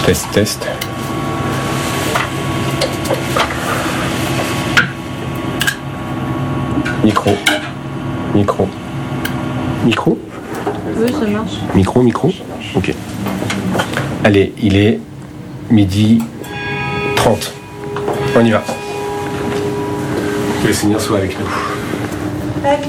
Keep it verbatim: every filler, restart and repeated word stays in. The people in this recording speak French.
Test, test. Micro. Micro. Micro. Oui, ça marche. Micro, micro. Ok. Allez, il est midi trente. On y va. Que le Seigneur soit avec nous.